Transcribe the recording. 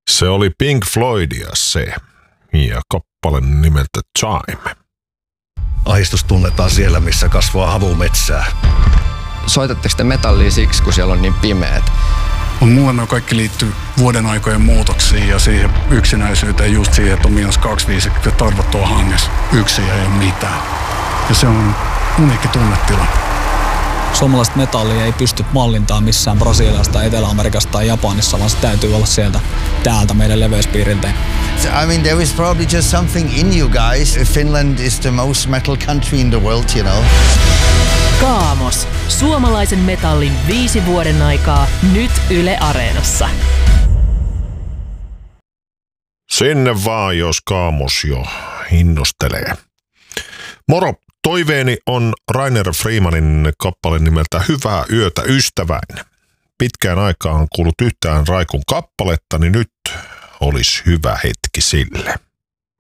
Se oli Pink Floydia se, ja kappale nimeltä Time. Ahdistus tunnetaan siellä, missä kasvaa havumetsää. Soitatteko te metallia siksi, kun siellä on niin pimeät? Mulle ne kaikki liittyy vuoden aikojen muutoksiin ja siihen yksinäisyyteen, just siihen, että on -25 ja tarvottua hangessa. Yksin ei ole mitään. Ja se on uniikki tunnetila. Suomalaista metallia ei pysty mallintaan missään Brasiliasta, Etelä-Amerikasta tai Japanissa, vaan se täytyy olla täältä meidän leveyspiiriltä. I mean, there is probably just something in you guys. Finland is the most metal country in the world, you know. Kaamos. Suomalaisen metallin 5 vuoden aikaa. Nyt Yle Areenassa. Sinne vaan, jos Kaamos jo innostelee. Moro! Toiveeni on Rainer Freemanin kappale nimeltä Hyvää yötä ystäväin. Pitkään aikaan kuullut yhtään Raikun kappaletta, niin nyt olisi hyvä hetki sille.